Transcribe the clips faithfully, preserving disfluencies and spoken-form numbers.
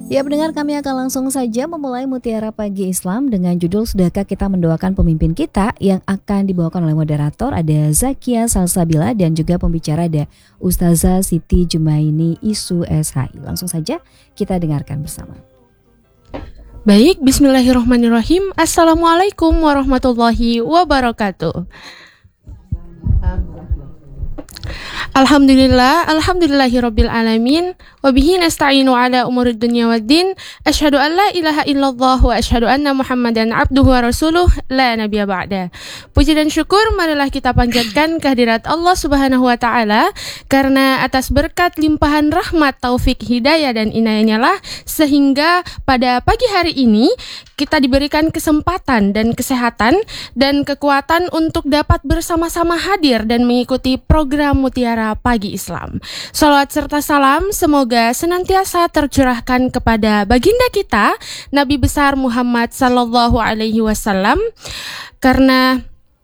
Ya pendengar, kami akan langsung saja memulai Mutiara Pagi Islam dengan judul Sudahkah Kita Mendoakan Pemimpin Kita, yang akan dibawakan oleh moderator ada Zakia Salsabila dan juga pembicara ada Ustazah Siti Jumaini Isu S H I. Langsung saja kita dengarkan bersama. Baik, bismillahirrahmanirrahim. Assalamualaikum warahmatullahi wabarakatuh. Alhamdulillah, alhamdulillahirabbil alamin, wa bihi nasta'inu ala umurid dunya waddin. Asyhadu an la ilaha illallah wa asyhadu anna Muhammadan abduhu wa rasuluh la nabiyya ba'da. Puji dan syukur marilah kita panjatkan kehadirat Allah Subhanahu wa taala, karena atas berkat limpahan rahmat, taufik, hidayah dan inayahnya lah sehingga pada pagi hari ini kita diberikan kesempatan dan kesehatan dan kekuatan untuk dapat bersama-sama hadir dan mengikuti program Mutiara Pagi Islam. Salawat serta salam semoga senantiasa tercurahkan kepada baginda kita Nabi besar Muhammad sallallahu alaihi wasallam, karena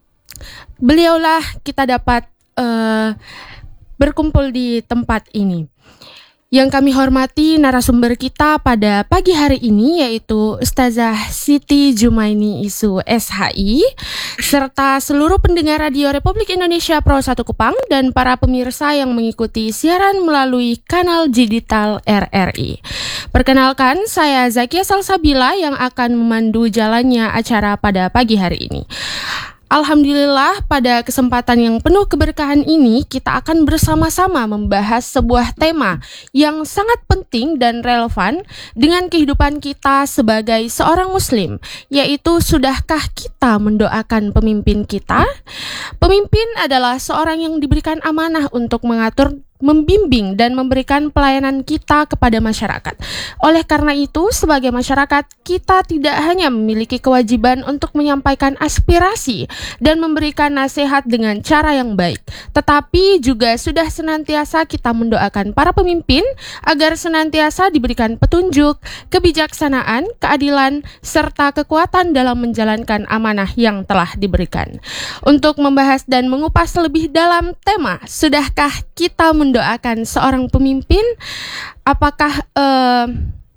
beliaulah kita dapat uh, berkumpul di tempat ini. Yang kami hormati narasumber kita pada pagi hari ini yaitu Ustazah Siti Jumaini Isu S H I, serta seluruh pendengar Radio Republik Indonesia Pro satu Kupang dan para pemirsa yang mengikuti siaran melalui kanal digital R R I. Perkenalkan, saya Zakia Salsabila yang akan memandu jalannya acara pada pagi hari ini. Alhamdulillah, pada kesempatan yang penuh keberkahan ini kita akan bersama-sama membahas sebuah tema yang sangat penting dan relevan dengan kehidupan kita sebagai seorang muslim, yaitu sudahkah kita mendoakan pemimpin kita? Pemimpin adalah seorang yang diberikan amanah untuk mengatur, membimbing dan memberikan pelayanan kita kepada masyarakat. Oleh karena itu, sebagai masyarakat, kita tidak hanya memiliki kewajiban untuk menyampaikan aspirasi dan memberikan nasihat dengan cara yang baik, tetapi juga sudah senantiasa kita mendoakan para pemimpin agar senantiasa diberikan petunjuk, kebijaksanaan, keadilan, serta kekuatan dalam menjalankan amanah yang telah diberikan. Untuk membahas dan mengupas lebih dalam tema, sudahkah kita mendoakan seorang pemimpin, apakah uh,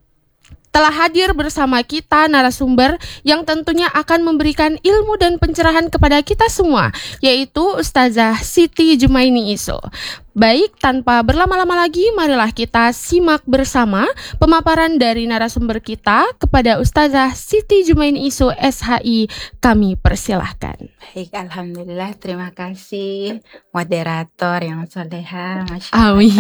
telah hadir bersama kita narasumber yang tentunya akan memberikan ilmu dan pencerahan kepada kita semua, yaitu Ustazah Siti Jumaini Isu. Baik, tanpa berlama-lama lagi, marilah kita simak bersama pemaparan dari narasumber kita kepada Ustazah Siti Jumaini Isu S H I. Kami persilahkan. Baik, alhamdulillah, terima kasih moderator yang soleha, masya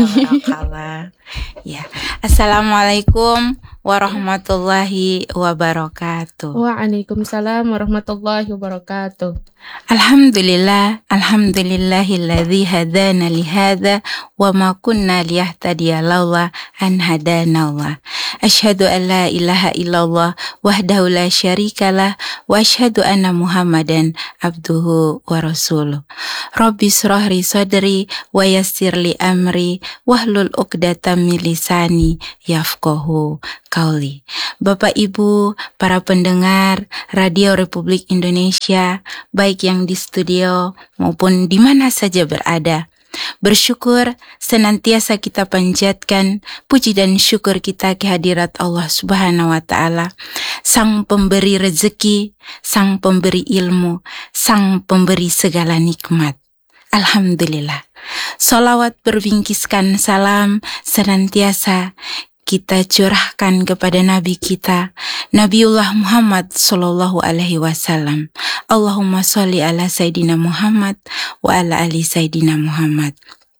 Allah. Ya, assalamualaikum warahmatullahi wabarakatuh. Waalaikumsalam warahmatullahi wabarakatuh. Alhamdulillah, alhamdulillahilladzi hadana lihada wa ma kunna liyahtadiya laula an hadana Allah. Asyhadu an la ilaha illallah wahdahu la syarikalah wa asyhadu anna Muhammadan abduhu wa rasuluh. Rabbi shrahli sadri wa yassirli amri wahlul uqdatam min lisani yafqahu qauli. Bapak Ibu, para pendengar Radio Republik Indonesia, baik yang di studio maupun di mana saja berada, bersyukur senantiasa kita panjatkan puji dan syukur kita kehadirat Allah Subhanahu wa taala, Sang pemberi rezeki, Sang pemberi ilmu, Sang pemberi segala nikmat. Alhamdulillah. Salawat berbingkiskan salam senantiasa kita curahkan kepada Nabi kita, Nabiullah Muhammad sallallahu alaihi wasallam. Allahumma sholli ala Sayyidina Muhammad wa ala ali Sayyidina Muhammad.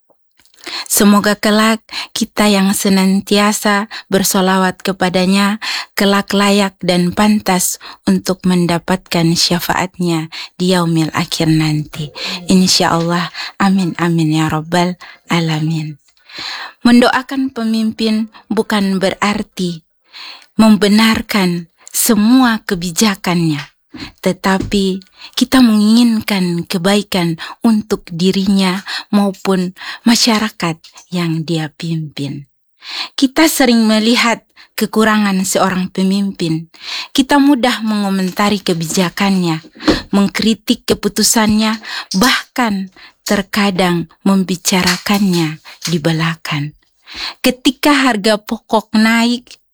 Semoga kelak kita yang senantiasa bersolawat kepadanya, kelak layak dan pantas untuk mendapatkan syafaatnya di yaumil akhir nanti. Insya Allah, amin amin ya rabbal alamin. Mendoakan pemimpin bukan berarti membenarkan semua kebijakannya, tetapi kita menginginkan kebaikan untuk dirinya maupun masyarakat yang dia pimpin. Kita sering melihat kekurangan seorang pemimpin. Kita mudah mengomentari kebijakannya, mengkritik keputusannya, bahkan terkadang membicarakannya di belakang. Ketika harga pokok naik,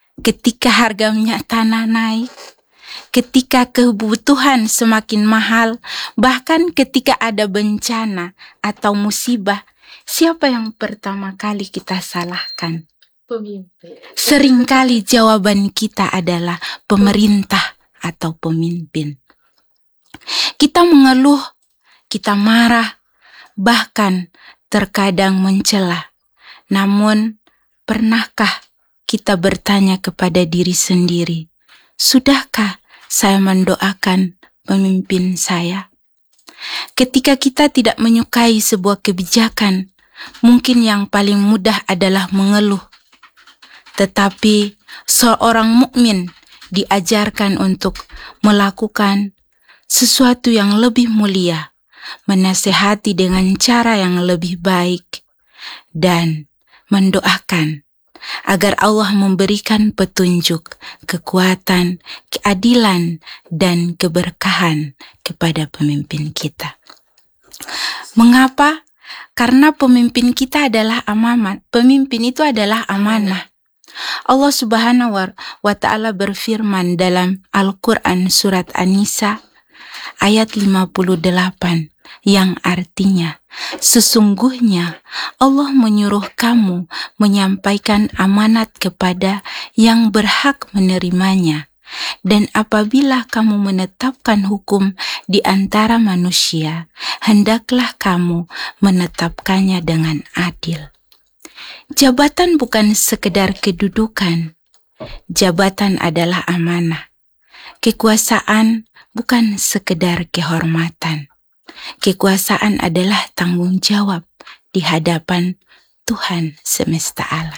ketika harga minyak tanah naik, ketika kebutuhan semakin mahal, bahkan ketika ada bencana atau musibah, siapa yang pertama kali kita salahkan? Pemimpin. Seringkali jawaban kita adalah pemerintah atau pemimpin. Kita mengeluh, kita marah, bahkan terkadang mencela. Namun, pernahkah kita bertanya kepada diri sendiri, sudahkah saya mendoakan pemimpin saya? Ketika kita tidak menyukai sebuah kebijakan, mungkin yang paling mudah adalah mengeluh. Tetapi seorang mukmin diajarkan untuk melakukan sesuatu yang lebih mulia, menasihati dengan cara yang lebih baik, dan mendoakan agar Allah memberikan petunjuk, kekuatan, keadilan, dan keberkahan kepada pemimpin kita. Mengapa? Karena pemimpin kita adalah amanah. Pemimpin itu adalah amanah. Allah Subhanahu wa Ta'ala berfirman dalam Al-Quran surat An-Nisa ayat lima puluh delapan, yang artinya, sesungguhnya Allah menyuruh kamu menyampaikan amanat kepada yang berhak menerimanya. Dan apabila kamu menetapkan hukum di antara manusia, hendaklah kamu menetapkannya dengan adil. Jabatan bukan sekedar kedudukan. Jabatan adalah amanah. Kekuasaan bukan sekedar kehormatan. Kekuasaan adalah tanggung jawab di hadapan Tuhan semesta alam.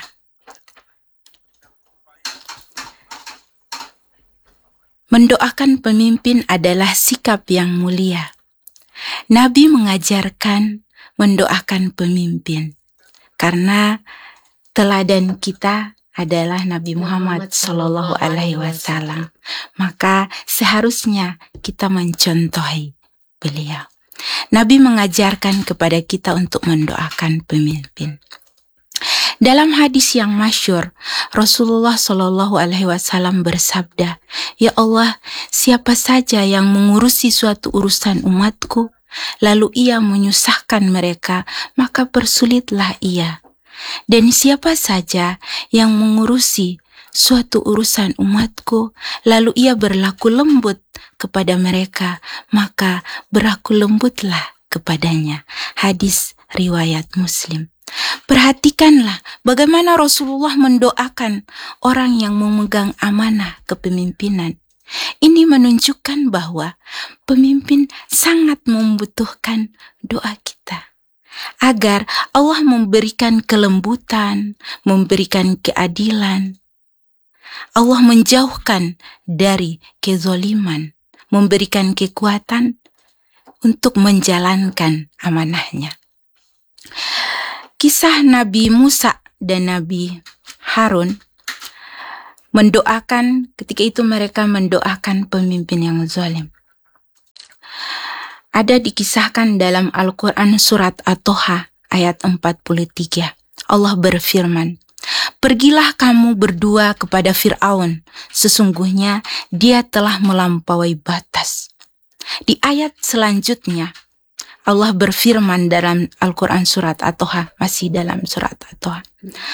Mendoakan pemimpin adalah sikap yang mulia. Nabi mengajarkan mendoakan pemimpin karena teladan kita adalah Nabi Muhammad Sallallahu Alaihi Wasallam. Maka seharusnya kita mencontohi beliau. Nabi mengajarkan kepada kita untuk mendoakan pemimpin. Dalam hadis yang masyhur, Rasulullah Sallallahu Alaihi Wasallam bersabda, "Ya Allah, siapa saja yang mengurusi suatu urusan umatku, lalu ia menyusahkan mereka, maka persulitlah ia. Dan siapa saja yang mengurusi suatu urusan umatku, lalu ia berlaku lembut kepada mereka, maka berlaku lembutlah kepadanya." Hadis riwayat Muslim. Perhatikanlah bagaimana Rasulullah mendoakan orang yang memegang amanah kepemimpinan. Ini menunjukkan bahwa pemimpin sangat membutuhkan doa kita, agar Allah memberikan kelembutan, memberikan keadilan. Allah menjauhkan dari kezaliman, memberikan kekuatan untuk menjalankan amanahnya. Kisah Nabi Musa dan Nabi Harun mendoakan, ketika itu mereka mendoakan pemimpin yang zalim. Ada dikisahkan dalam Al-Quran surat At-Toha ayat empat puluh tiga. Allah berfirman, "Pergilah kamu berdua kepada Fir'aun, sesungguhnya dia telah melampaui batas." Di ayat selanjutnya, Allah berfirman dalam Al-Quran surat At-Toha, masih dalam surat At-Toha.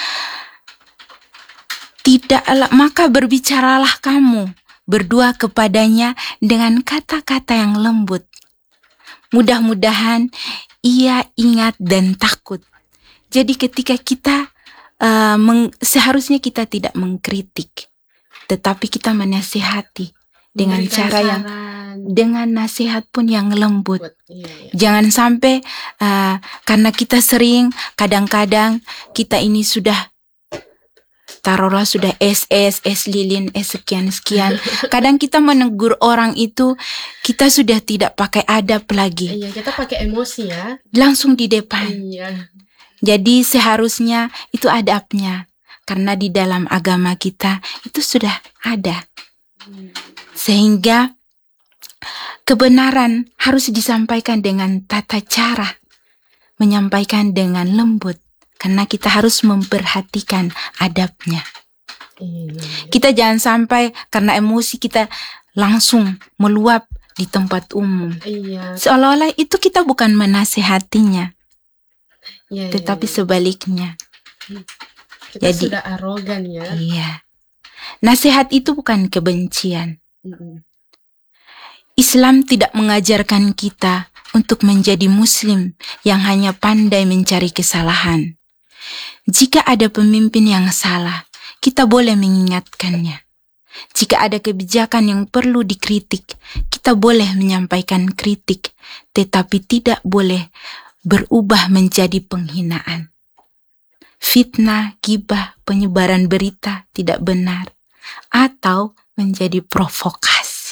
Tidaklah, maka berbicaralah kamu berdua kepadanya dengan kata-kata yang lembut. Mudah-mudahan ia ingat dan takut. Jadi ketika kita, uh, meng, seharusnya kita tidak mengkritik, tetapi kita menasihati dengan Memberikan cara yang saran. Dengan nasihat pun yang lembut. Iya, iya. Jangan sampai uh, karena kita sering, kadang-kadang kita ini sudah, taruhlah sudah S S, S lilin, S sekian-sekian. Kadang kita menegur orang itu, kita sudah tidak pakai adab lagi. Iya, kita pakai emosi ya. Langsung di depan. Iya. Jadi seharusnya itu adabnya. Karena di dalam agama kita itu sudah ada. Sehingga kebenaran harus disampaikan dengan tata cara, menyampaikan dengan lembut, karena kita harus memperhatikan adabnya. Iya. Kita jangan sampai karena emosi kita langsung meluap di tempat umum. Iya. Seolah-olah itu kita bukan menasehatinya, Iya, tetapi iya. sebaliknya. Kita Jadi- sudah arogan ya. Iya. Nasihat itu bukan kebencian. Mm-mm. Islam tidak mengajarkan kita untuk menjadi muslim yang hanya pandai mencari kesalahan. Jika ada pemimpin yang salah, kita boleh mengingatkannya. Jika ada kebijakan yang perlu dikritik, kita boleh menyampaikan kritik, tetapi tidak boleh berubah menjadi penghinaan. Fitnah, gibah, penyebaran berita tidak benar, atau menjadi provokasi.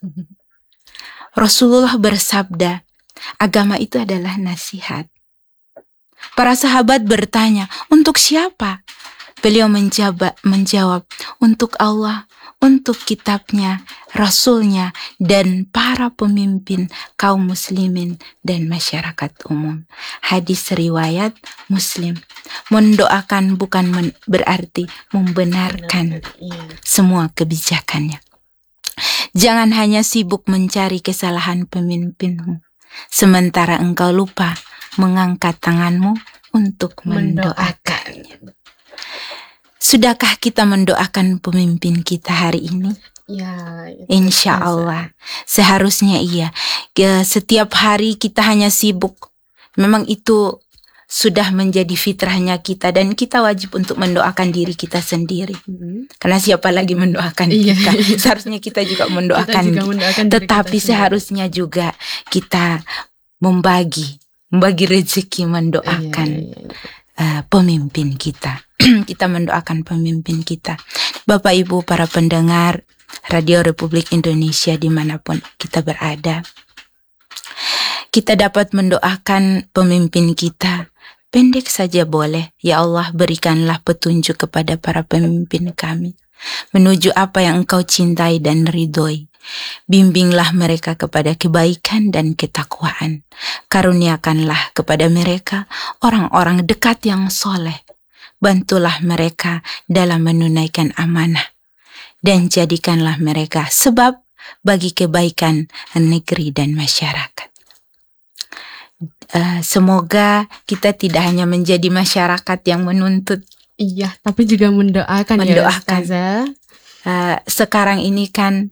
Rasulullah bersabda, agama itu adalah nasihat. Para sahabat bertanya, untuk siapa? Beliau menjawab, menjawab, untuk Allah, untuk kitabnya, Rasulnya, dan para pemimpin kaum muslimin dan masyarakat umum. Hadis riwayat Muslim. Mendoakan bukan men- berarti membenarkan Iya. semua kebijakannya. Jangan hanya sibuk mencari kesalahan pemimpinmu, sementara engkau lupa mengangkat tanganmu untuk mendoakannya. Sudahkah kita mendoakan pemimpin kita hari ini? Ya, itu Insya biasa. Allah. Seharusnya iya. Ke- Setiap hari kita hanya sibuk. Memang itu sudah menjadi fitrahnya kita, dan kita wajib untuk mendoakan diri kita sendiri. Mm-mm. Karena siapa lagi mendoakan Iya. kita? Seharusnya kita juga mendoakan. Kita juga mendoakan diri Tetapi kita sendiri. seharusnya juga kita membagi, membagi rezeki mendoakan Iya, iya, iya. uh, pemimpin kita. Kita mendoakan pemimpin kita. Bapak Ibu para pendengar Radio Republik Indonesia dimanapun kita berada, kita dapat mendoakan pemimpin kita. Pendek saja boleh. Ya Allah, berikanlah petunjuk kepada para pemimpin kami menuju apa yang Engkau cintai dan ridhoi. Bimbinglah mereka kepada kebaikan dan ketakwaan. Karuniakanlah kepada mereka orang-orang dekat yang soleh. Bantulah mereka dalam menunaikan amanah. Dan jadikanlah mereka sebab bagi kebaikan negeri dan masyarakat. Uh, semoga kita tidak hanya menjadi masyarakat yang menuntut. Iya, tapi juga mendoakan, Mendoakan. ya Ustazah. Uh, sekarang ini kan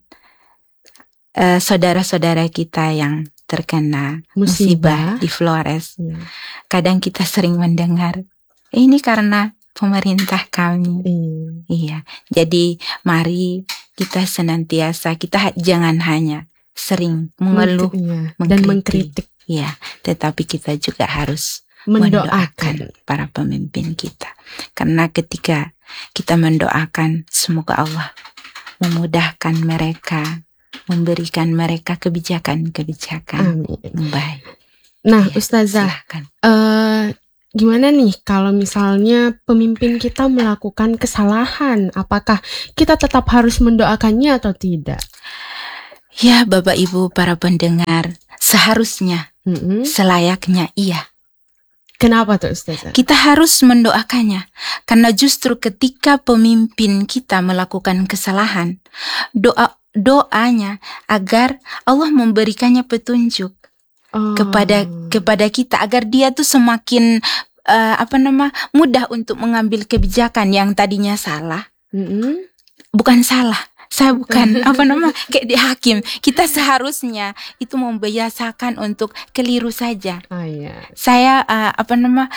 uh, saudara-saudara kita yang terkena musibah Musibah. di Flores. Iya. Kadang kita sering mendengar, ini karena pemerintah kami. Iya. Iya, jadi mari kita senantiasa, kita ha- jangan hanya sering mengeluh, Iya. Dan mengkritik. mengkritik, ya, tetapi kita juga harus mendoakan. mendoakan para pemimpin kita. Karena ketika kita mendoakan, semoga Allah memudahkan mereka, memberikan mereka kebijakan-kebijakan Amin. baik. Nah, Ya, Ustazah, silakan. eh gimana nih kalau misalnya pemimpin kita melakukan kesalahan? Apakah kita tetap harus mendoakannya atau tidak? Ya, Bapak Ibu para pendengar, seharusnya, Mm-mm. selayaknya iya. Kenapa tuh Ustazah? Kita harus mendoakannya, karena justru ketika pemimpin kita melakukan kesalahan, doa doanya agar Allah memberikannya petunjuk Oh. kepada kepada kita, agar dia tuh semakin uh, apa nama mudah untuk mengambil kebijakan yang tadinya salah. Mm-mm. Bukan salah, saya bukan apa nama kayak di hakim. Kita seharusnya itu membiasakan untuk keliru saja. Ah, iya. Saya uh, apa nama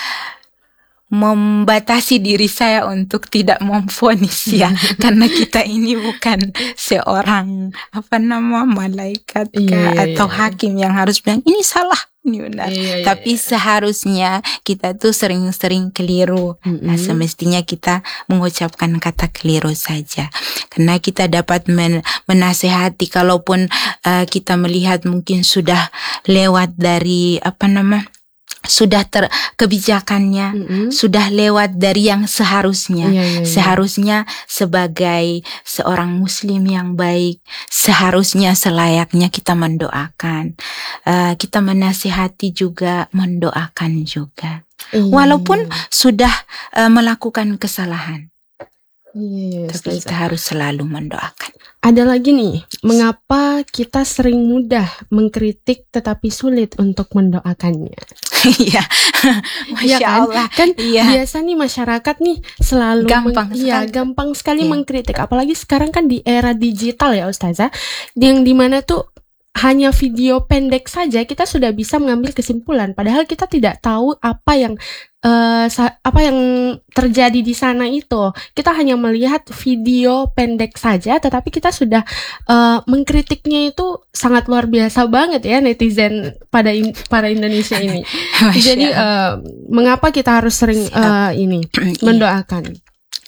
membatasi diri saya untuk tidak memvonis ya, karena kita ini bukan seorang apa nama malaikat Iya, kah, iya, atau iya. hakim yang harus bilang ini salah, ini benar. Iya, iya, Tapi iya. seharusnya kita tuh sering-sering keliru. Mm-mm. Nah, semestinya kita mengucapkan kata keliru saja, karena kita dapat men- menasehati. Kalaupun uh, kita melihat mungkin sudah lewat dari apa nama sudah ter kebijakannya Mm-mm. sudah lewat dari yang seharusnya. Iya, iya, iya. Seharusnya sebagai seorang muslim yang baik, seharusnya selayaknya kita mendoakan, uh, kita menasihati juga, mendoakan juga. Iya. Walaupun sudah uh, melakukan kesalahan. Iya, Tapi kita harus selalu mendoakan. Ada lagi nih, mengapa kita sering mudah mengkritik tetapi sulit untuk mendoakannya? Iya, masya Iya kan? Allah. Kan Iya. biasa nih masyarakat nih selalu Gampang meng- iya, sekali. gampang sekali Iya. mengkritik. Apalagi sekarang kan di era digital ya Ustazah, yang dimana tuh hanya video pendek saja kita sudah bisa mengambil kesimpulan. Padahal kita tidak tahu apa yang eh, sa- apa yang terjadi di sana itu. Kita hanya melihat video pendek saja, tetapi kita sudah eh, mengkritiknya itu sangat luar biasa banget ya netizen pada in- para Indonesia ini. Masya Jadi Allah. eh, mengapa kita harus sering eh, ini Iya. mendoakan?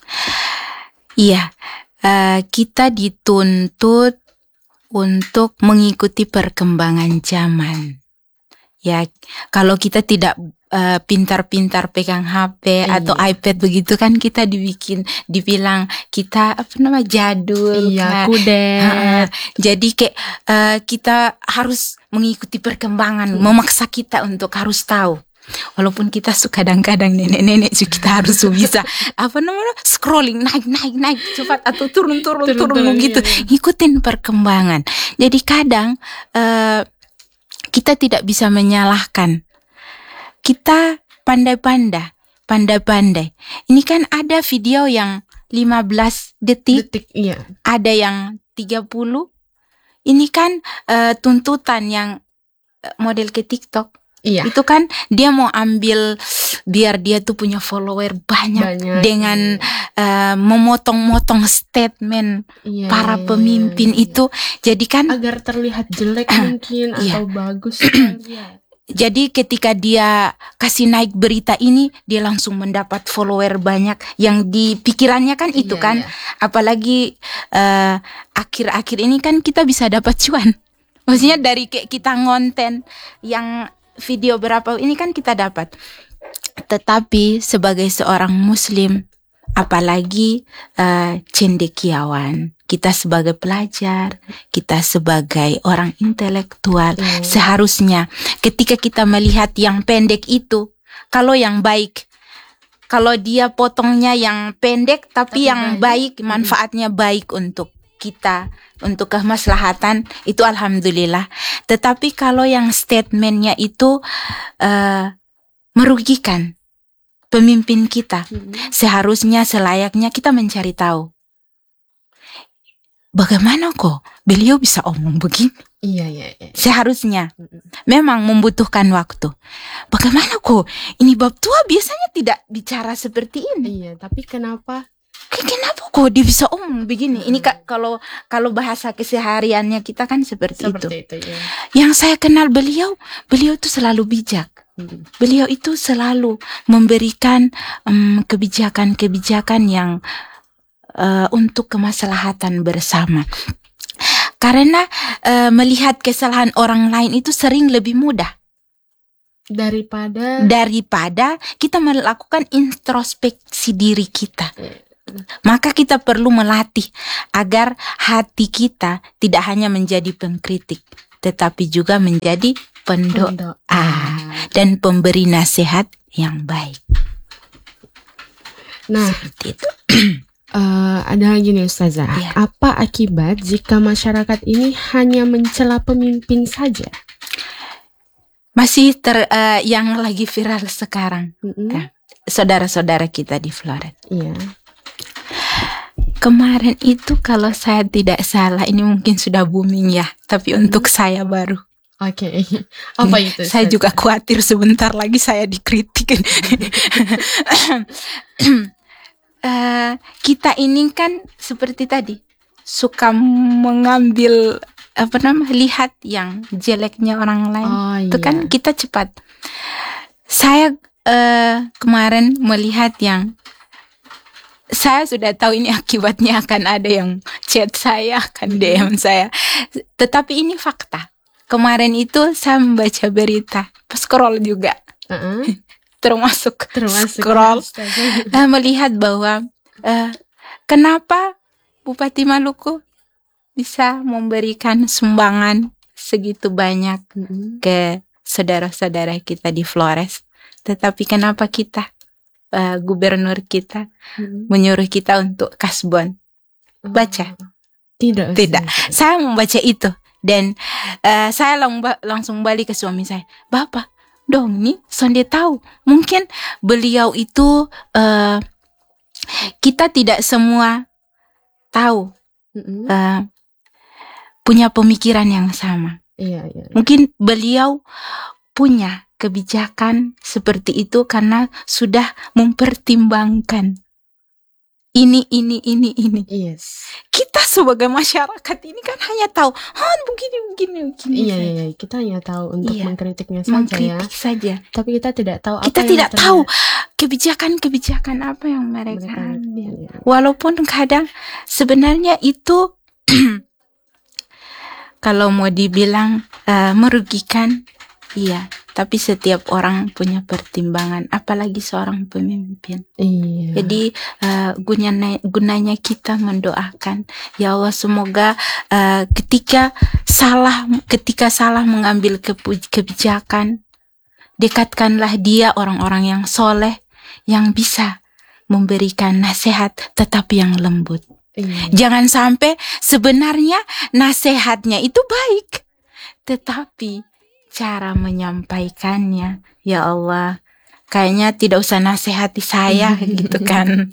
Iya, eh, kita dituntut untuk mengikuti perkembangan zaman. Ya, kalau kita tidak eh, pintar-pintar pegang H P Iya. atau iPad begitu kan kita dibikin, dibilang kita apa nama jadul. Iya, kan. kudet. Ha-ha. Jadi kayak eh, kita harus mengikuti perkembangan, memaksa kita untuk harus tahu. Walaupun kita suka kadang-kadang nenek-nenek juga kita harus bisa apa namanya scrolling naik naik naik cepat atau turun turun turun, Turun-turun, gitu, iya, ikutin perkembangan. Jadi kadang eh, kita tidak bisa menyalahkan. Kita pandai-pandai, pandai-pandai. Ini kan ada video yang lima belas detik, Detik, iya. ada yang tiga puluh. Ini kan eh, tuntutan yang eh, model ke TikTok. Iya. Itu kan dia mau ambil biar dia tuh punya follower banyak, Banyak, dengan eh, memotong-motong statement Iya, para iya, pemimpin iya. itu. Jadi kan Agar terlihat jelek mungkin Iya. atau bagus sekali, ya. jadi ketika dia kasih naik berita ini, dia langsung mendapat follower banyak. Yang di pikirannya kan itu Iya, kan. iya. Apalagi eh, akhir-akhir ini kan kita bisa dapat cuan. Maksudnya dari kayak kita ngonten yang video berapa ini kan kita dapat. Tetapi sebagai seorang muslim, apalagi uh, cendekiawan, kita sebagai pelajar, kita sebagai orang intelektual, Hmm. seharusnya ketika kita melihat yang pendek itu, kalau yang baik, kalau dia potongnya yang pendek tapi, Tapi yang baik. baik, manfaatnya baik untuk kita, untuk kemaslahatan, itu alhamdulillah. Tetapi kalau yang statementnya itu uh, merugikan pemimpin kita, Hmm. seharusnya selayaknya kita mencari tahu. Bagaimana kok beliau bisa omong begini? Iya, iya, iya. Seharusnya Hmm. memang membutuhkan waktu. Bagaimana kok ini bab tua biasanya tidak bicara seperti ini? Iya, tapi kenapa? Kenapa kok dia bisa omong begini? Ini kak kalau kalau bahasa kesehariannya kita kan seperti, itu. Seperti itu, ya. Yang saya kenal beliau, beliau itu selalu bijak. Hmm. Beliau itu selalu memberikan em, kebijakan-kebijakan yang eh, untuk kemaslahatan bersama. Karena eh, melihat kesalahan orang lain itu sering lebih mudah Daripada daripada kita melakukan introspeksi diri kita. Eh, Maka kita perlu melatih agar hati kita tidak hanya menjadi pengkritik, tetapi juga menjadi pendoa pendoa. dan pemberi nasihat yang baik. Nah, Seperti itu. eh, ada lagi nih Ustazah. Iya. Apa akibat jika masyarakat ini hanya mencela pemimpin saja? Masih ter eh, yang lagi viral sekarang, Mm-mm. Ya. saudara-saudara kita di Flores. Iya. Kemarin itu kalau saya tidak salah, ini mungkin sudah booming ya, tapi untuk saya baru. Oke. Apa Hmm, itu? Saya Ustazah? juga khawatir sebentar lagi saya dikritik. Eh, kita ini kan seperti tadi suka mengambil apa nama lihat yang jeleknya orang lain. Oh, Itu iya. kan kita cepat. Saya eh, kemarin melihat yang saya sudah tahu ini akibatnya akan ada yang chat saya, akan D M saya. Tetapi ini fakta. Kemarin itu saya membaca berita, scroll juga, Uh-uh. termasuk, Termasuk scroll, Ustazah. eh, melihat bahwa eh, kenapa Bupati Maluku bisa memberikan sumbangan segitu banyak Mm-mm. ke saudara-saudara kita di Flores, tetapi kenapa kita uh, gubernur kita hmm. menyuruh kita untuk kasbon. Baca? Tidak. Tidak. Saya membaca itu dan uh, saya lang- langsung balik ke suami saya. Bapak, dong nih, sonde tahu. Mungkin beliau itu uh, kita tidak semua tahu mm-hmm. uh, punya pemikiran yang sama. Iya, iya, iya. Mungkin beliau punya kebijakan seperti itu karena sudah mempertimbangkan ini, ini, ini, ini. Yes. Kita sebagai masyarakat ini kan hanya tahu, oh begini, begini, begini. Iya, iya, iya. Kita hanya tahu untuk iya. mengkritiknya saja Mengkritik ya. saja. Tapi kita tidak tahu. Kita apa tidak yang tahu kebijakan-kebijakan apa yang mereka, mereka ambil. Iya. Walaupun kadang sebenarnya itu kalau mau dibilang uh, merugikan, iya. Tapi setiap orang punya pertimbangan, apalagi seorang pemimpin. Iya. Jadi uh, gunanya, gunanya kita mendoakan, ya Allah semoga uh, ketika salah, ketika salah mengambil kebijakan, dekatkanlah dia orang-orang yang soleh, yang bisa memberikan nasihat, tetapi yang lembut. Iya. Jangan sampai sebenarnya nasihatnya itu baik, tetapi cara menyampaikannya, ya Allah, kayaknya tidak usah nasihati saya gitu kan.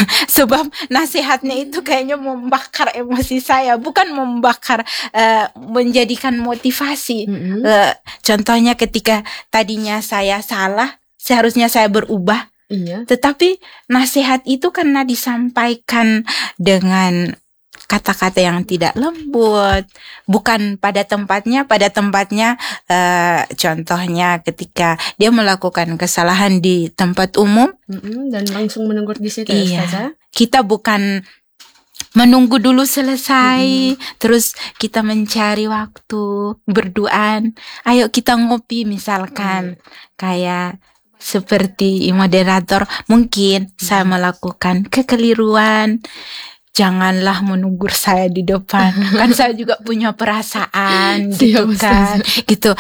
Sebab nasihatnya itu kayaknya membakar emosi saya, bukan membakar, uh, menjadikan motivasi. Mm-hmm. Uh, contohnya ketika tadinya saya salah, seharusnya saya berubah. Iya. Tetapi nasihat itu karena disampaikan dengan kata-kata yang tidak lembut, bukan pada tempatnya, pada tempatnya uh, contohnya ketika dia melakukan kesalahan di tempat umum mm-hmm, dan langsung menegur di situ. Iya, Ustazah. Kita bukan menunggu dulu selesai, mm-hmm. terus kita mencari waktu berduaan. Ayo kita ngopi misalkan, mm-hmm. kayak seperti moderator mungkin mm-hmm. saya melakukan kekeliruan. Janganlah menegur saya di depan. Kan saya juga punya perasaan gitu kan. Gitu.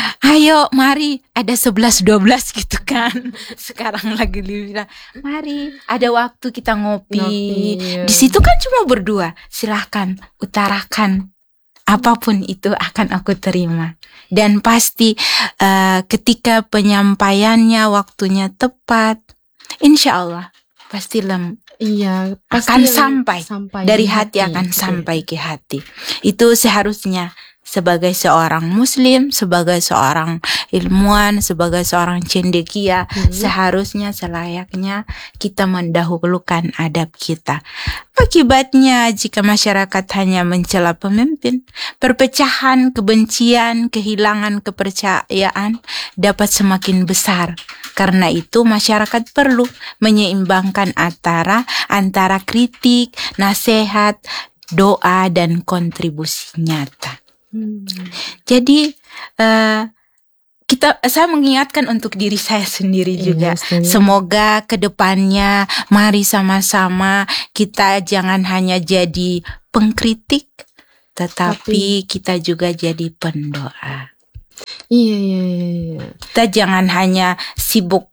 Ayo mari ada sebelas dua belas gitu kan. Sekarang lagi bilang, mari ada waktu kita ngopi. ngopi ya. Di situ kan cuma berdua. Silahkan utarakan. Apapun itu akan aku terima. Dan pasti uh, ketika penyampaiannya waktunya tepat, insya Allah pasti lem. Iya, akan sampai, sampai dari hati, hati akan iya. sampai ke hati. Itu seharusnya sebagai seorang muslim, sebagai seorang ilmuwan, sebagai seorang cendekia, hmm. seharusnya selayaknya kita mendahulukan adab kita. Akibatnya jika masyarakat hanya mencela pemimpin, perpecahan, kebencian, kehilangan kepercayaan dapat semakin besar. Karena itu masyarakat perlu menyeimbangkan antara antara kritik, nasihat, doa dan kontribusi nyata. Hmm. Jadi uh, kita saya mengingatkan untuk diri saya sendiri juga. Iya, semoga kedepannya mari sama-sama kita jangan hanya jadi pengkritik, tetapi Tapi, kita juga jadi pendoa. Iya, iya, iya. Kita jangan hanya sibuk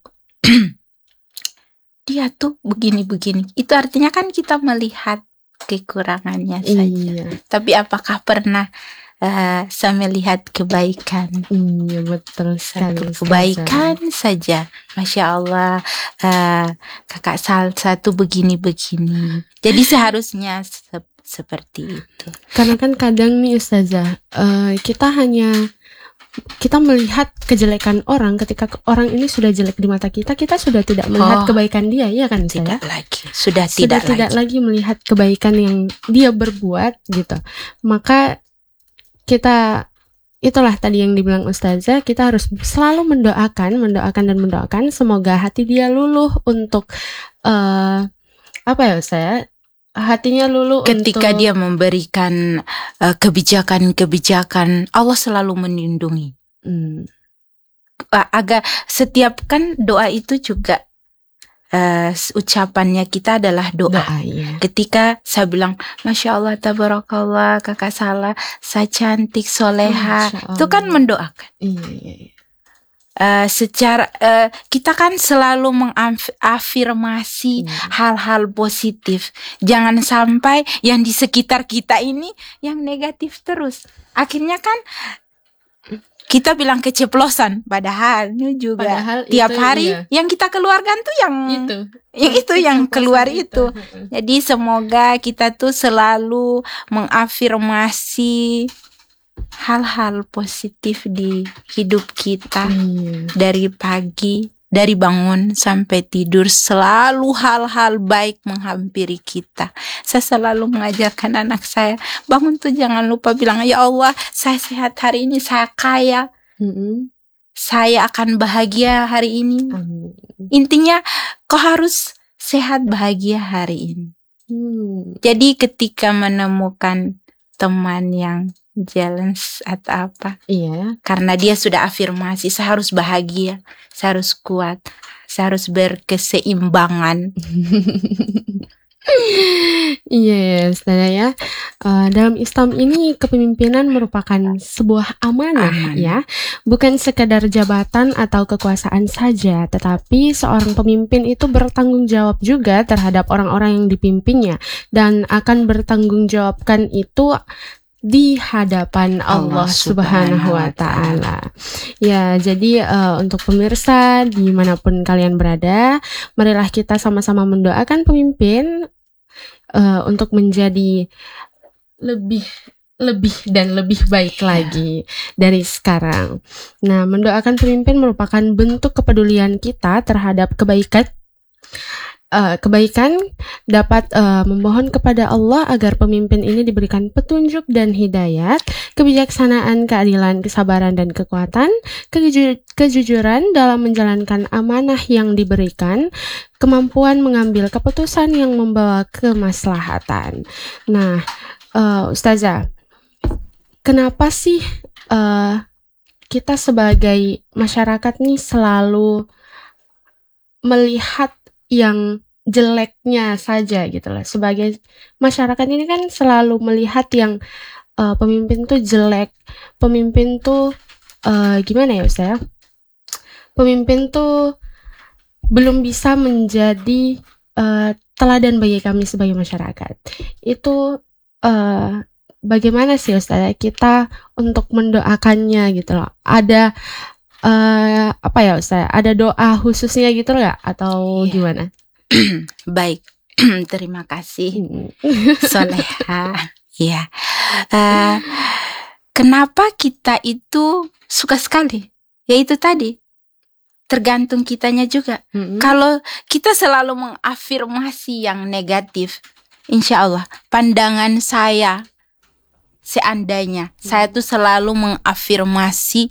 dia tuh begini-begini. Itu artinya kan kita melihat kekurangannya saja. Iya. Tapi apakah pernah uh, saya melihat kebaikan? Iya, betul sekali. Kebaikan saja. Masya Allah, uh, kakak Salsa tuh begini-begini. Jadi seharusnya se- seperti itu. Karena kan kadang nih Ustazah, uh, kita hanya kita melihat kejelekan orang. Ketika orang ini sudah jelek di mata kita, kita sudah tidak melihat oh, kebaikan dia, ya kan? Tidak saya? lagi, sudah, sudah tidak, tidak lagi. lagi melihat kebaikan yang dia berbuat, gitu. Maka kita, itulah tadi yang dibilang Ustazah, kita harus selalu mendoakan, mendoakan dan mendoakan. Semoga hati dia luluh untuk uh, apa ya saya? Hatinya luluh ketika untuk dia memberikan uh, kebijakan-kebijakan, Allah selalu melindungi. Hmm. Uh, agak setiap kan doa itu juga uh, ucapannya kita adalah doa. doa iya. Ketika saya bilang, Masya Allah, tabarakallah, kakak Salah, saya cantik, soleha, itu kan mendoakan. Iya, iya, iya. uh, secara uh, kita kan selalu mengafirmasi Hmm. hal-hal positif. Jangan sampai yang di sekitar kita ini yang negatif terus. Akhirnya kan kita bilang keceplosan, padahal ini juga Padahal tiap itu, hari iya. yang kita keluarkan tuh yang Itu. yang itu yang Keceplosan keluar itu. itu. Jadi semoga kita tuh selalu mengafirmasi hal-hal positif di hidup kita. Iya. Dari pagi, dari bangun sampai tidur, selalu hal-hal baik menghampiri kita. Saya selalu mengajarkan anak saya, bangun tuh jangan lupa bilang, ya Allah, saya sehat hari ini, saya kaya, Mm-mm. saya akan bahagia hari ini. Amin. Intinya kau harus sehat bahagia hari ini. Hmm. Jadi ketika menemukan teman yang challenge atau apa, Iya. karena dia sudah afirmasi, saya harus bahagia, saya harus kuat, saya harus berkeseimbangan. Iya ya, saudara ya. Eh, dalam Islam ini kepemimpinan merupakan sebuah amanah, Amanah. ya, bukan sekadar jabatan atau kekuasaan saja, tetapi seorang pemimpin itu bertanggung jawab juga terhadap orang-orang yang dipimpinnya dan akan bertanggung jawabkan itu di hadapan Allah, Allah Subhanahu wa Subhanahu wa Ta'ala. Ya, jadi eh, untuk pemirsa dimanapun kalian berada, marilah kita sama-sama mendoakan pemimpin eh, untuk menjadi lebih lebih dan lebih baik lagi dari sekarang. Nah, mendoakan pemimpin merupakan bentuk kepedulian kita terhadap kebaikan eh, kebaikan dapat eh, memohon kepada Allah agar pemimpin ini diberikan petunjuk dan hidayat, kebijaksanaan, keadilan, kesabaran dan kekuatan, keju- kejujuran dalam menjalankan amanah yang diberikan, kemampuan mengambil keputusan yang membawa kemaslahatan. Nah, eh, Ustazah, kenapa sih eh, kita sebagai masyarakat nih selalu melihat yang jeleknya saja gitu loh. Sebagai masyarakat ini kan selalu melihat yang uh, pemimpin tuh jelek, pemimpin tuh uh, gimana ya Ustaz ya? Pemimpin tuh belum bisa menjadi uh, teladan bagi kami sebagai masyarakat. Itu uh, bagaimana sih Ustaz ya kita untuk mendoakannya gitu loh? Ada Uh, apa ya Ustaz? Ada doa khususnya gitu nggak? Atau Iya. gimana? Baik, terima kasih Hmm. Soleha. Ya, uh, kenapa kita itu suka sekali? Ya itu tadi, tergantung kitanya juga. Mm-mm. Kalau kita selalu mengafirmasi yang negatif, insya Allah pandangan saya, seandainya saya tuh selalu mengafirmasi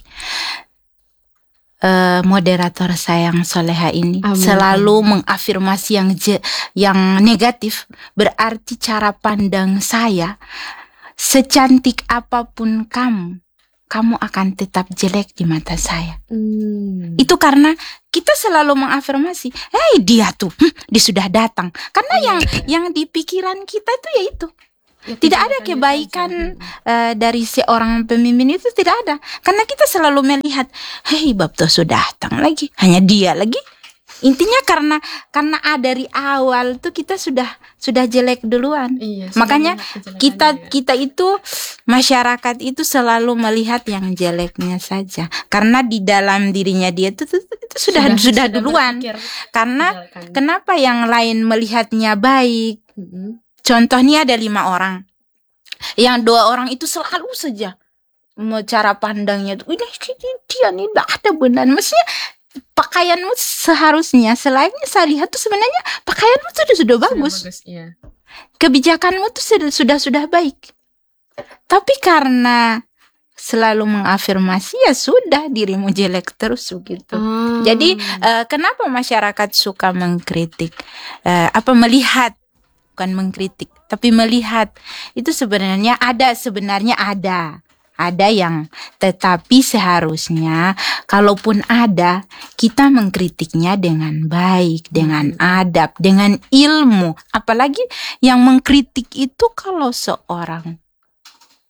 Uh, moderator saya yang soleha ini Amin. selalu mengafirmasi yang je, yang negatif, berarti cara pandang saya, secantik apapun kamu, kamu akan tetap jelek di mata saya. Hmm. Itu karena kita selalu mengafirmasi, hei dia tuh, hm, dia sudah datang. Karena Iya. yang yang di pikiran kita itu ya itu. Ya, Tidak ada kebaikannya kebaikan saja. uh, dari seorang pemimpin itu, tidak ada. Karena kita selalu melihat, hei Babto sudah datang lagi, hanya dia lagi. Intinya karena karena ah, dari awal tuh kita sudah sudah jelek duluan. Iya, sudah Makanya melihat kejelekannya kita ya. kita itu masyarakat itu selalu melihat yang jeleknya saja. Karena di dalam dirinya dia itu, itu, itu sudah sudah, duluan. berpikir Karena kejelekannya. kenapa yang lain melihatnya baik? Mm-mm. Contohnya ada lima orang, yang dua orang itu selalu saja mau cara pandangnya tuh, ini dia nih tidak ada benar. Maksudnya pakaianmu seharusnya, selainnya saya lihat tuh sebenarnya pakaianmu sudah sudah bagus, Sudah bagus, iya. kebijakanmu tuh sudah sudah sudah baik. Tapi karena selalu mengafirmasi, ya sudah dirimu jelek terus begitu. Ah. Jadi eh, kenapa masyarakat suka mengkritik, eh, apa melihat, bukan mengkritik, tapi melihat itu sebenarnya ada, sebenarnya ada, ada yang, tetapi seharusnya kalaupun ada, kita mengkritiknya dengan baik, dengan adab, dengan ilmu. Apalagi yang mengkritik itu kalau seorang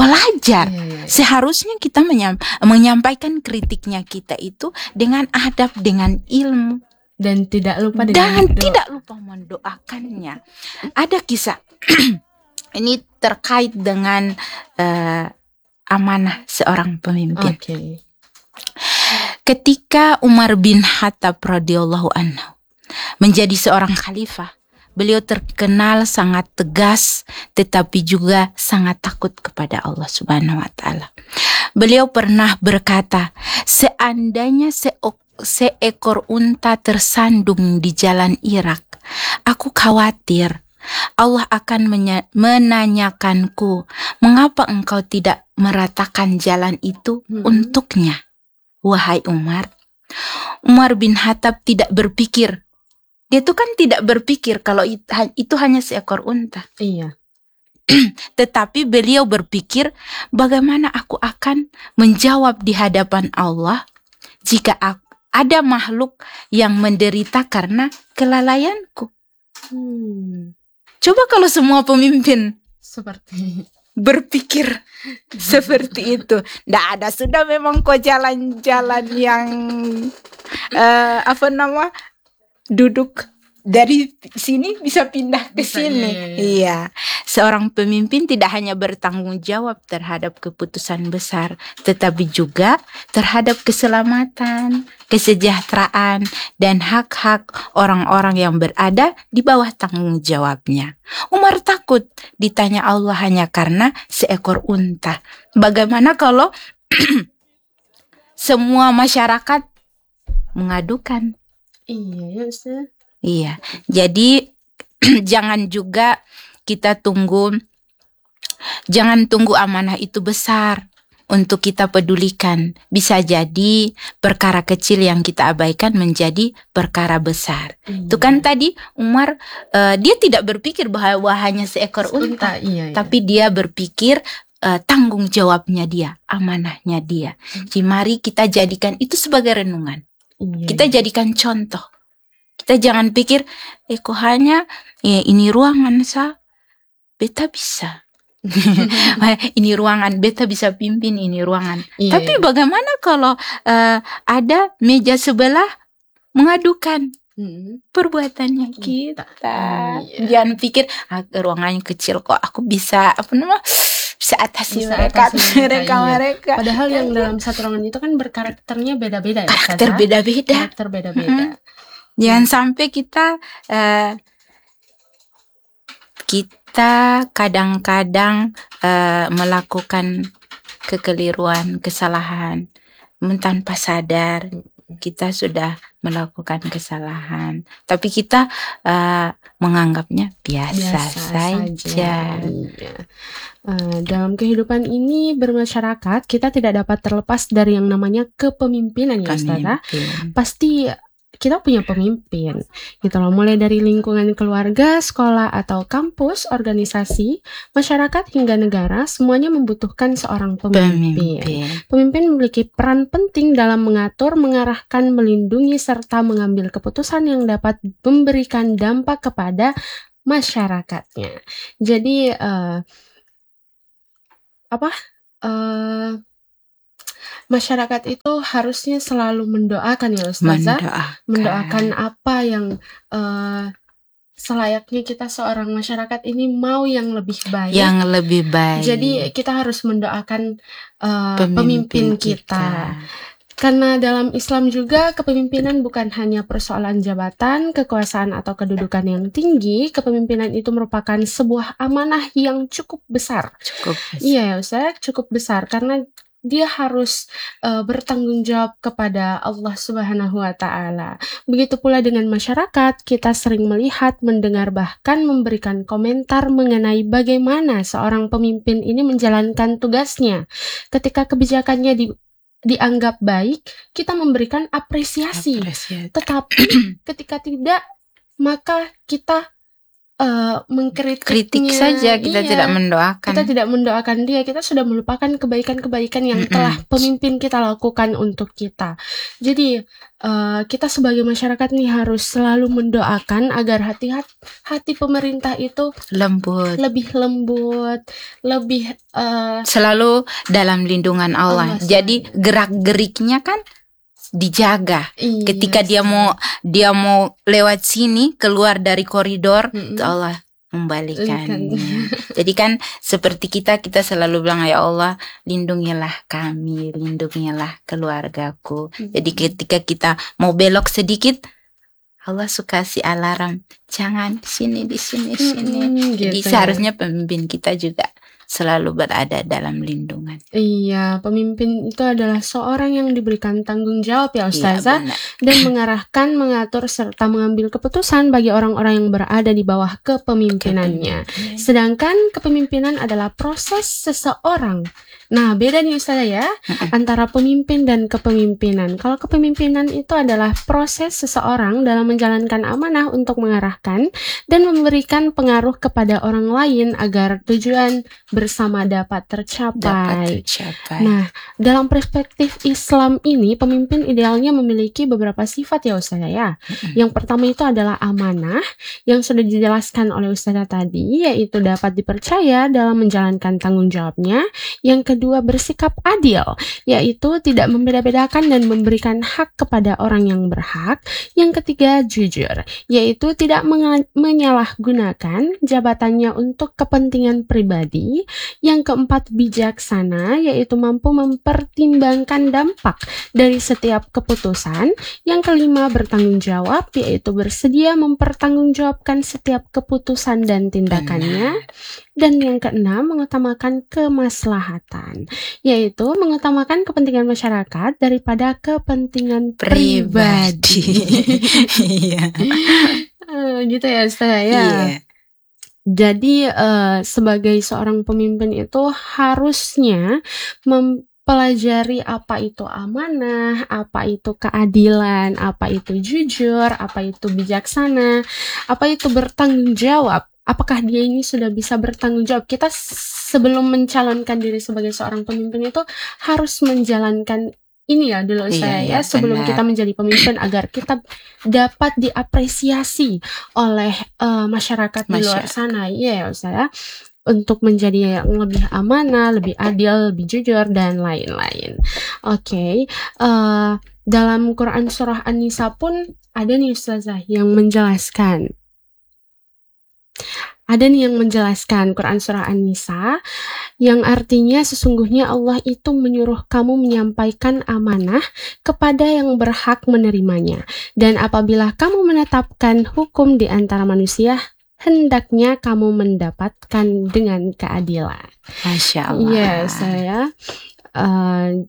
pelajar. Iya, iya, iya. Seharusnya kita menyam- menyampaikan kritiknya kita itu dengan adab, dengan ilmu, Dan tidak lupa dan dengan doa. tidak lupa mendoakannya. Ada kisah ini terkait dengan eh, amanah seorang pemimpin. Oke. Ketika Umar bin Khattab radhiyallahu anhu menjadi seorang khalifah, beliau terkenal sangat tegas, tetapi juga sangat takut kepada Allah Subhanahu wa Ta'ala. Beliau pernah berkata, seandainya seok seekor unta tersandung di jalan Irak, aku khawatir Allah akan menya- menanyakanku, mengapa engkau tidak meratakan jalan itu Mm-mm. untuknya? Wahai Umar. Umar bin Khattab tidak berpikir. Dia tuh kan tidak berpikir kalau it- itu hanya seekor unta. Iya. Tetapi beliau berpikir, bagaimana aku akan menjawab di hadapan Allah jika aku, ada makhluk yang menderita karena kelalaianku. Hmm. Coba kalau semua pemimpin Seperti berpikir seperti itu. Nggak ada, sudah memang kok jalan-jalan yang eh, apa nama duduk dari sini bisa pindah ke Bisa, sini. iya, iya. Iya, seorang pemimpin tidak hanya bertanggung jawab terhadap keputusan besar, tetapi juga terhadap keselamatan, kesejahteraan, dan hak-hak orang-orang yang berada di bawah tanggung jawabnya. Umar takut ditanya Allah hanya karena seekor unta. Bagaimana kalau semua masyarakat mengadukan? iya ya Ustaz. Iya, jadi jangan juga kita tunggu, jangan tunggu amanah itu besar untuk kita pedulikan. Bisa jadi perkara kecil yang kita abaikan menjadi perkara besar. Iya. Itu kan tadi Umar, eh, dia tidak berpikir bahwa hanya seekor unta, Iya, iya. tapi dia berpikir eh, tanggung jawabnya dia, amanahnya dia. Jadi mari kita jadikan itu sebagai renungan. Iya, Kita iya. jadikan contoh. Kita jangan pikir, eh kok hanya eh, ini ruangan sa, beta bisa. Ini ruangan, beta bisa pimpin ini ruangan. Iya, Tapi iya. bagaimana kalau eh, ada meja sebelah mengadukan Mm. perbuatannya kita? Iya. Jangan pikir, ah, ruangannya kecil kok aku bisa apa nama bisa atasi Bisa mereka, atasi mereka, mereka, iya. mereka. Padahal yang dalam satu ruangan itu kan berkarakternya beda-beda ya Ustaz. Karakter beda-beda. Karakter beda-beda. Jangan sampai kita eh, kita kadang-kadang eh, melakukan kekeliruan, kesalahan tanpa sadar kita sudah melakukan kesalahan, tapi kita eh, menganggapnya biasa, saja. Iya. Eh, dalam kehidupan ini bermasyarakat, kita tidak dapat terlepas dari yang namanya kepemimpinan ya Ustazah. Pemimpin. Pasti kita punya pemimpin gitu loh, mulai dari lingkungan keluarga, sekolah atau kampus, organisasi, masyarakat hingga negara, semuanya membutuhkan seorang pemimpin. Pemimpin. Pemimpin memiliki peran penting dalam mengatur, mengarahkan, melindungi, serta mengambil keputusan yang dapat memberikan dampak kepada masyarakatnya. Jadi eh, apa? Eh, masyarakat itu harusnya selalu mendoakan ya Ustazah. Mendoakan. Mendoakan apa yang eh, selayaknya kita seorang masyarakat ini mau yang lebih baik. Yang lebih baik. Jadi kita harus mendoakan eh, pemimpin, Pemimpin kita. Karena dalam Islam juga kepemimpinan bukan hanya persoalan jabatan, kekuasaan atau kedudukan yang tinggi. Kepemimpinan itu merupakan sebuah amanah yang cukup besar. Cukup. Iya ya Ustaz, cukup besar karena dia harus uh, bertanggung jawab kepada Allah Subhanahu wa Ta'ala. Begitu pula dengan masyarakat, kita sering melihat, mendengar, bahkan memberikan komentar mengenai bagaimana seorang pemimpin ini menjalankan tugasnya. Ketika kebijakannya di, dianggap baik, kita memberikan apresiasi. Apresiasi. Tetapi ketika tidak, maka kita uh, mengkritiknya. Kritik saja, kita iya, tidak mendoakan. Kita tidak mendoakan dia, kita sudah melupakan kebaikan-kebaikan yang Mm-mm. telah pemimpin kita lakukan untuk kita. Jadi uh, kita sebagai masyarakat nih harus selalu mendoakan agar hati hati pemerintah itu Lembut, lebih lembut, lebih uh, selalu dalam lindungan Allah. Allah Jadi gerak-geriknya kan dijaga. iya, Ketika dia mau dia mau lewat sini, keluar dari koridor, Mm-mm. itu Allah membalikannya. Balikan. Jadi kan seperti kita kita selalu bilang, ya Allah, lindungilah kami, lindungilah keluargaku. Jadi ketika kita mau belok sedikit, Allah suka kasih alarm, jangan sini, di sini, sini. Mm-mm, Jadi gitu. seharusnya pemimpin kita juga selalu berada dalam lindungan. Iya, pemimpin itu adalah seorang yang diberikan tanggung jawab ya Ustazah, Iya, benar. dan mengarahkan, mengatur, serta mengambil keputusan bagi orang-orang yang berada di bawah kepemimpinannya. Sedangkan kepemimpinan adalah proses seseorang. Nah, beda nih Ustazah ya, antara pemimpin dan kepemimpinan. Kalau kepemimpinan itu adalah proses seseorang dalam menjalankan amanah untuk mengarahkan dan memberikan pengaruh kepada orang lain agar tujuan bersama dapat tercapai. Dapat tercapai. Nah, dalam perspektif Islam ini, pemimpin idealnya memiliki beberapa sifat ya Ustazah ya. Mm-mm. Yang pertama itu adalah amanah, yang sudah dijelaskan oleh Ustazah tadi, yaitu dapat dipercaya dalam menjalankan tanggung jawabnya. Yang kedua, bersikap adil, yaitu tidak membeda-bedakan dan memberikan hak kepada orang yang berhak. Yang ketiga, jujur, yaitu tidak menga- menyalahgunakan jabatannya untuk kepentingan pribadi. Yang keempat, bijaksana, yaitu mampu mempertimbangkan dampak dari setiap keputusan. Yang kelima, bertanggung jawab, yaitu bersedia mempertanggungjawabkan setiap keputusan dan tindakannya. Dan yang keenam, mengutamakan kemaslahatan, yaitu mengutamakan kepentingan masyarakat daripada kepentingan pribadi. Iya. Eh, gitu ya Ustazah ya. Iya. Jadi uh, sebagai seorang pemimpin itu harusnya mempelajari apa itu amanah, apa itu keadilan, apa itu jujur, apa itu bijaksana, apa itu bertanggung jawab. Apakah dia ini sudah bisa bertanggung jawab? Kita sebelum mencalonkan diri sebagai seorang pemimpin itu harus menjalankan ini ya dulu saya Iya, ya sebelum benar. kita menjadi pemimpin agar kita dapat diapresiasi oleh uh, masyarakat di luar Masyarakat. sana ya saya untuk menjadi yang lebih amanah, lebih adil, lebih jujur dan lain-lain. Oke, okay. uh, dalam Quran surah An-Nisa pun ada nih Ustazah yang menjelaskan. Ada nih yang menjelaskan Quran surah An-Nisa yang artinya sesungguhnya Allah itu menyuruh kamu menyampaikan amanah kepada yang berhak menerimanya. Dan apabila kamu menetapkan hukum di antara manusia, hendaknya kamu mendapatkan dengan keadilan. Masya Allah. Iya, saya uh,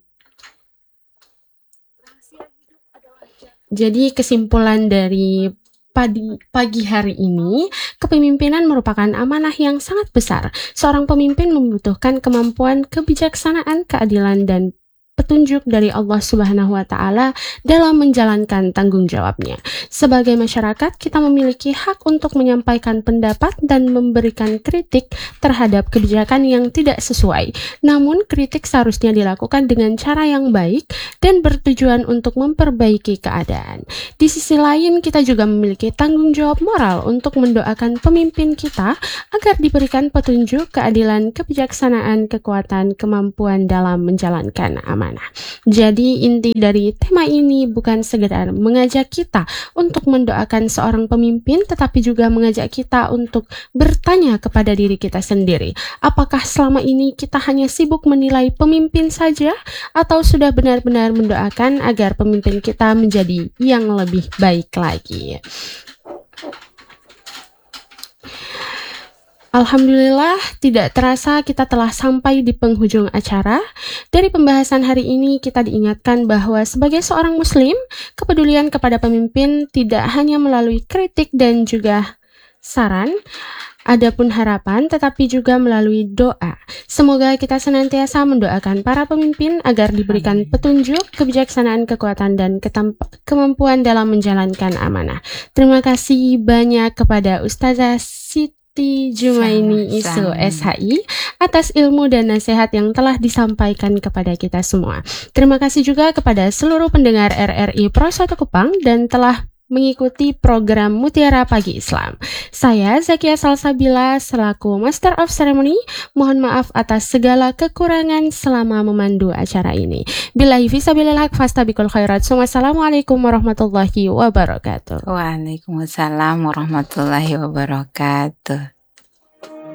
jadi kesimpulan dari Pagi, pagi hari ini, kepemimpinan merupakan amanah yang sangat besar. Seorang pemimpin membutuhkan kemampuan, kebijaksanaan, keadilan, dan petunjuk dari Allah Subhanahu wa Ta'ala dalam menjalankan tanggung jawabnya. Sebagai masyarakat, kita memiliki hak untuk menyampaikan pendapat dan memberikan kritik terhadap kebijakan yang tidak sesuai. Namun, kritik seharusnya dilakukan dengan cara yang baik dan bertujuan untuk memperbaiki keadaan. Di sisi lain, kita juga memiliki tanggung jawab moral untuk mendoakan pemimpin kita agar diberikan petunjuk, keadilan, kebijaksanaan, kekuatan, kemampuan dalam menjalankan amanah. Jadi inti dari tema ini bukan sekedar mengajak kita untuk mendoakan seorang pemimpin, tetapi juga mengajak kita untuk bertanya kepada diri kita sendiri. Apakah selama ini kita hanya sibuk menilai pemimpin saja atau sudah benar-benar mendoakan agar pemimpin kita menjadi yang lebih baik lagi? Alhamdulillah, tidak terasa kita telah sampai di penghujung acara. Dari pembahasan hari ini, kita diingatkan bahwa sebagai seorang muslim, kepedulian kepada pemimpin tidak hanya melalui kritik dan juga saran, Adapun harapan tetapi juga melalui doa. Semoga kita senantiasa mendoakan para pemimpin agar diberikan petunjuk, kebijaksanaan, kekuatan, dan ketamp- kemampuan dalam menjalankan amanah. Terima kasih banyak kepada Ustazah Siti Jumaini Isu S H I atas ilmu dan nasihat yang telah disampaikan kepada kita semua. Terima kasih juga kepada seluruh pendengar R R I Pro satu Kupang dan telah mengikuti program Mutiara Pagi Islam. Saya Zakia Salsabila selaku Master of Ceremony, mohon maaf atas segala kekurangan selama memandu acara ini. Billahi fisabilil haq fastabiqul khairat. Wassalamualaikum warahmatullahi wabarakatuh. Waalaikumsalam warahmatullahi wabarakatuh.